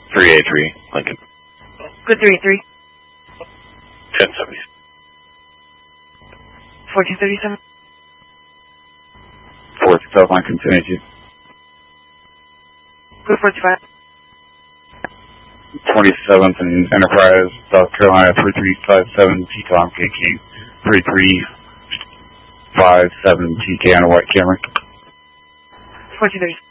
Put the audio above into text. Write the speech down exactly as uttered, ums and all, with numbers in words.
three A three, Lincoln. Good three three. ten seventy. fourteen thirty-seven. four to South line, continue. Good forty-five. twenty-seventh and Enterprise, South Carolina, three three five seven T Tom K King, three three five seven T K on a white Camry. fourteen thirty.